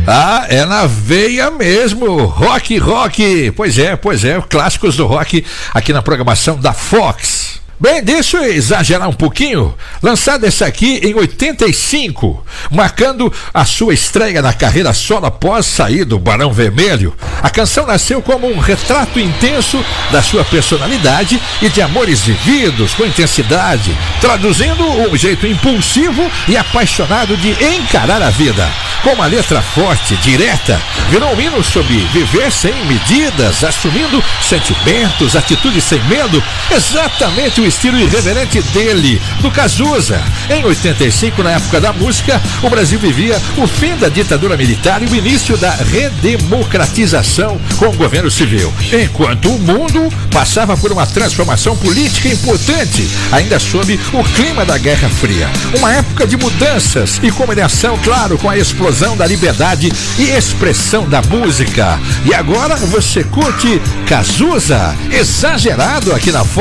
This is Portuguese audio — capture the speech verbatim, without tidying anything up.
Ah, é na veia mesmo, rock, rock, pois é, pois é, clássicos do rock aqui na programação da Fox. Bem, deixa eu exagerar um pouquinho, lançada essa aqui em oitenta e cinco, marcando a sua estreia na carreira solo após sair do Barão Vermelho. A canção nasceu como um retrato intenso da sua personalidade e de amores vividos com intensidade, traduzindo um jeito impulsivo e apaixonado de encarar a vida. Com uma letra forte, direta, virou um hino sobre viver sem medidas, assumindo sentimentos, atitudes sem medo, exatamente o estilo irreverente dele, do Cazuza. Em oitenta e cinco, na época da música, o Brasil vivia o fim da ditadura militar e o início da redemocratização com o governo civil, enquanto o mundo passava por uma transformação política importante, ainda sob o clima da Guerra Fria. Uma época de mudanças e combinação, claro, com a explosão da liberdade e expressão da música. E agora você curte Cazuza, exagerado aqui na Fox.